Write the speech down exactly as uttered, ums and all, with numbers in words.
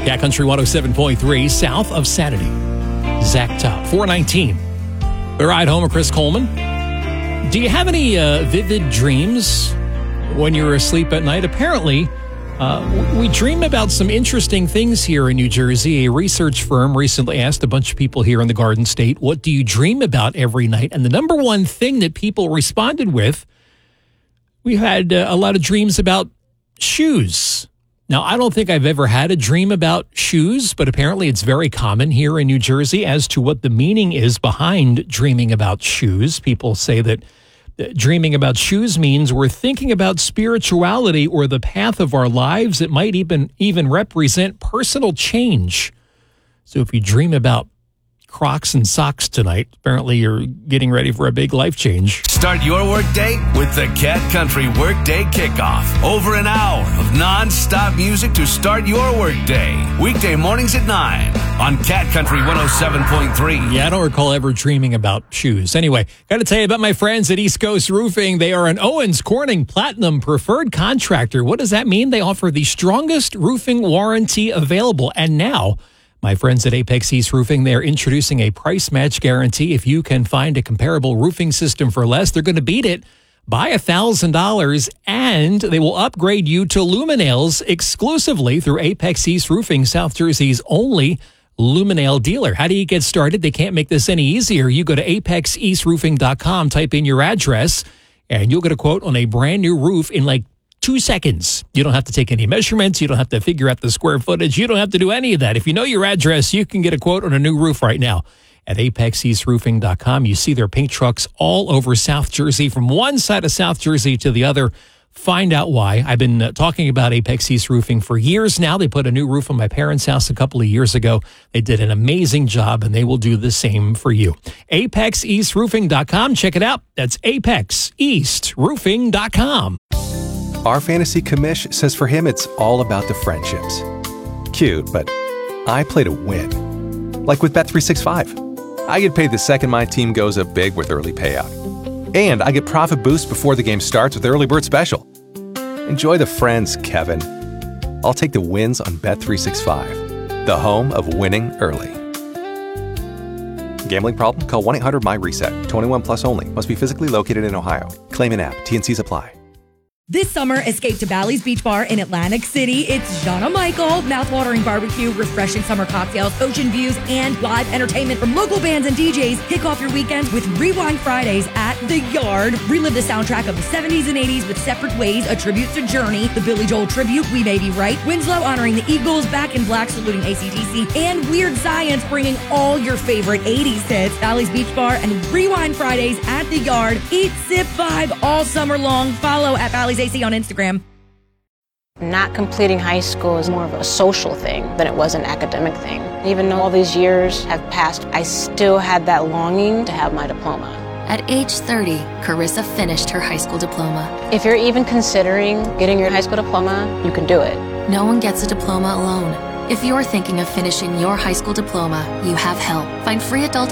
Cat Country one oh seven point three, south of Saturday. Zach Top, four nineteen. The ride home with Chris Coleman. Do you have any uh, vivid dreams when you're asleep at night? Apparently, uh, we dream about some interesting things here in New Jersey. A research firm recently asked a bunch of people here in the Garden State, what do you dream about every night? And the number one thing that people responded with, we had uh, a lot of dreams about shoes. Now, I don't think I've ever had a dream about shoes, but apparently it's very common here in New Jersey as to what the meaning is behind dreaming about shoes. People say that dreaming about shoes means we're thinking about spirituality or the path of our lives. It might even, even represent personal change. So if you dream about Crocs and socks tonight, apparently you're getting ready for a big life change. Start your workday with the Cat Country Workday Kickoff. Over an hour of non-stop music to start your workday. Weekday mornings at nine on Cat Country one oh seven point three. Yeah, I don't recall ever dreaming about shoes. Anyway, got to tell you about my friends at East Coast Roofing. They are an Owens Corning Platinum preferred contractor. What does that mean? They offer the strongest roofing warranty available. And now, my friends at Apex East Roofing, they're introducing a price match guarantee. If you can find a comparable roofing system for less, they're going to beat it by one thousand dollars, and they will upgrade you to Luminails exclusively through Apex East Roofing, South Jersey's only Luminail dealer. How do you get started? They can't make this any easier. You go to apex east roofing dot com, type in your address, and you'll get a quote on a brand new roof in like two seconds. You don't have to take any measurements. You don't have to figure out the square footage. You don't have to do any of that. If you know your address, you can get a quote on a new roof right now at apex east roofing dot com. You see their paint trucks all over South Jersey, from one side of South Jersey to the other. Find out why. I've been uh, talking about Apex East Roofing for years now. They put a new roof on my parents' house a couple of years ago. They did an amazing job, and they will do the same for you. apex east roofing dot com. Check it out. That's apex east roofing dot com. Our fantasy commish says for him it's all about the friendships. Cute, but I play to win. Like with Bet three sixty-five. I get paid the second my team goes up big with early payout. And I get profit boost before the game starts with Early Bird Special. Enjoy the friends, Kevin. I'll take the wins on Bet three sixty-five, the home of winning early. Gambling problem? Call one eight hundred M Y reset. twenty-one plus only. Must be physically located in Ohio. Claim in app. T and Cs apply. This summer, escape to Bally's Beach Bar in Atlantic City. It's Jana Michael, mouthwatering barbecue, refreshing summer cocktails, ocean views, and live entertainment from local bands and D Js. Kick off your weekends with Rewind Fridays at The Yard. Relive the soundtrack of the seventies and eighties with Separate Ways, a tribute to Journey, the Billy Joel tribute, We May Be Right, Winslow honoring the Eagles, Back in Black saluting A C D C, and Weird Science bringing all your favorite eighties hits. Bally's Beach Bar and Rewind Fridays at The Yard. Eat, sip, vibe all summer long. Follow at Bally's A C on Instagram. Not completing high school is more of a social thing than it was an academic thing. Even though all these years have passed, I still had that longing to have my diploma. At age thirty, Carissa finished her high school diploma. If you're even considering getting your high school diploma, you can do it. No one gets a diploma alone. If you're thinking of finishing your high school diploma, you have help. Find free adult